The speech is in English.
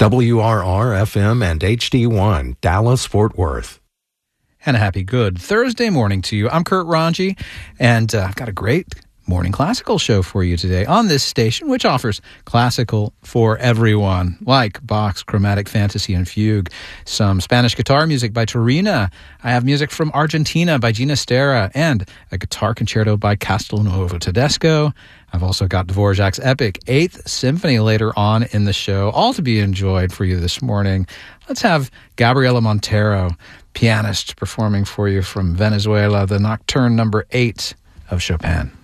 WRR-FM and HD1, Dallas-Fort Worth. And a happy good Thursday morning to you. I'm Kurt Ranji, and I've got a great morning classical show for you today on this station, which offers classical for everyone, like Bach's Chromatic Fantasy and Fugue, some Spanish guitar music by Turina. I have music from Argentina by Ginastera, and a guitar concerto by Castelnuovo Tedesco. I've also got Dvorak's epic 8th Symphony later on in the show, all to be enjoyed for you this morning. Let's have Gabriela Montero, pianist, performing for you from Venezuela, the Nocturne number 8 of Chopin.